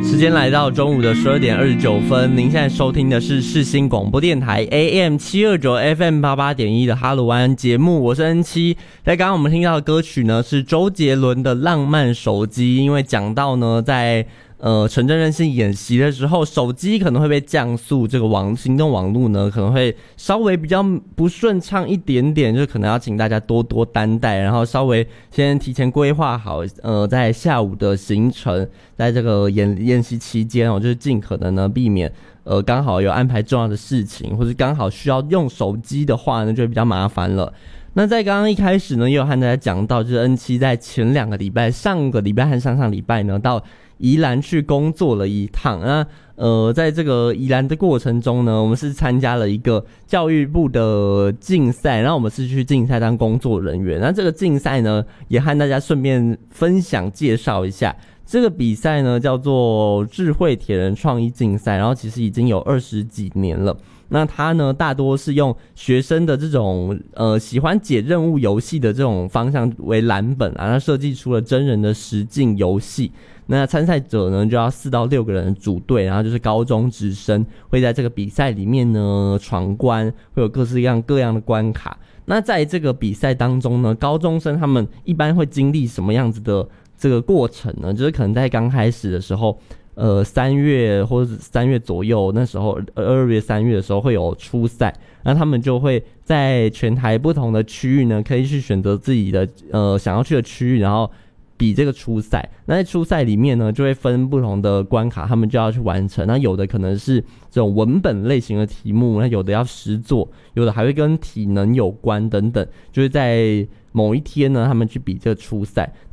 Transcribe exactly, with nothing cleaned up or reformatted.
时间来到中午的十二点二十九分，您现在收听的是世新广播电台 A M 七二九 F M 八八点一 的哈喽晚安节目，我是 N 七。在刚刚我们听到的歌曲呢是周杰伦的《浪漫手机》，因为讲到呢在呃，城镇韧性演习的时候，手机可能会被降速，这个网行动网络呢可能会稍微比较不顺畅一点点，就可能要请大家多多担待，然后稍微先提前规划好，呃，在下午的行程，在这个演演习期间哦，就是尽可能呢避免呃刚好有安排重要的事情，或是刚好需要用手机的话呢，就会比较麻烦了。那在刚刚一开始呢，也有和大家讲到，就是 N 七 在前两个礼拜，上个礼拜和上上礼拜呢，到宜兰去工作了一趟。那呃，在这个宜兰的过程中呢，我们是参加了一个教育部的竞赛，然后我们是去竞赛当工作人员。那这个竞赛呢，也和大家顺便分享介绍一下。这个比赛呢叫做智慧铁人创意竞赛，然后其实已经有二十几年了。那它呢大多是用学生的这种呃喜欢解任务游戏的这种方向为蓝本啊，那设计出了真人的实境游戏。那参赛者呢就要四到六个人组队，然后就是高中职生会在这个比赛里面呢闯关，会有各式各样各样的关卡。那在这个比赛当中呢，高中生他们一般会经历什么样子的这个过程呢？就是可能在刚开始的时候，呃，三月或者三月左右，那时候二月、三月的时候会有初赛，那他们就会在全台不同的区域呢，可以去选择自己的呃想要去的区域，然后比这个初赛。那在初赛里面呢，就会分不同的关卡，他们就要去完成。那有的可能是这种文本类型的题目，那有的要实作，有的还会跟体能有关等等，就是在某一天呢，他们去比这个初赛。